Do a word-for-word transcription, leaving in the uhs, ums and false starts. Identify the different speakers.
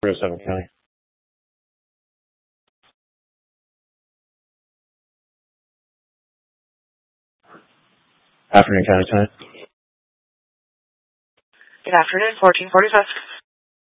Speaker 1: Seven County. Afternoon County time.
Speaker 2: Good afternoon, fourteen forty-five.